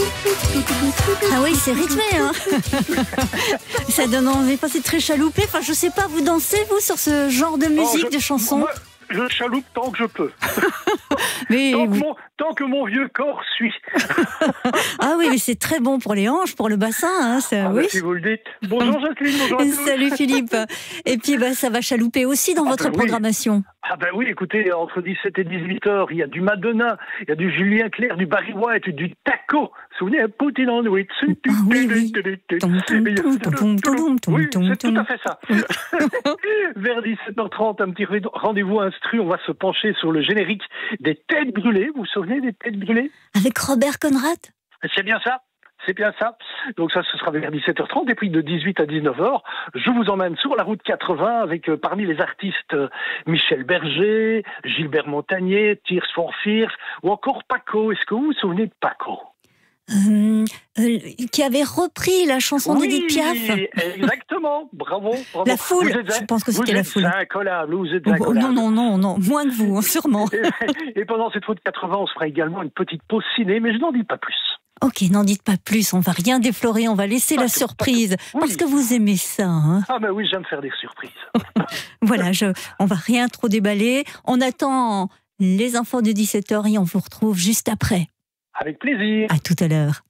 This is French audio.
Ah oui, c'est rythmé, hein. Ça donne envie. Enfin, c'est très chaloupé. Enfin, je sais pas, vous dansez, vous, sur ce genre de musique, de chanson? Moi, je chaloupe tant que je peux. Mais Tant que mon vieux corps suit. ah oui, mais c'est très bon pour les hanches, pour le bassin. Hein, ça, oui. Si vous le dites. Bonjour Jacqueline, bonjour à tous. Salut Philippe. Et puis ça va chalouper aussi dans votre programmation. Ah ben oui, écoutez, entre 17 et 18 heures, il y a du Madonna, il y a du Julien Clerc, du Barry White, du Taco. Vous vous souvenez, Poutine on Wheat. Oui, oui, c'est tout à fait ça. Vers 17h30, un petit rendez-vous instru, on va se pencher sur le générique des Têtes Brûlées. Vous vous souvenez des Têtes Brûlées? Avec Robert Conrad? C'est bien ça. C'est bien ça. Donc ça, ce sera vers 17h30. Et puis de 18 à 19h, je vous emmène sur la route 80 avec parmi les artistes Michel Berger, Gilbert Montagnier, Tears for Fears ou encore Paco. Est-ce que vous vous souvenez de Paco? Qui avait repris la chanson d'Edith Piaf. Exactement, bravo. La Foule, je pense que c'était La Foule. Vous êtes incollable, vous êtes incollable. Non, moins que vous, sûrement. Et pendant cette route 80, on se fera également une petite pause ciné, mais je n'en dis pas plus. Ok, n'en dites pas plus, on va rien déflorer, on va laisser la surprise, parce que vous aimez ça. Hein. Ah ben oui, j'aime faire des surprises. Voilà, on va rien trop déballer. On attend les infos de 17h et on vous retrouve juste après. Avec plaisir. À tout à l'heure.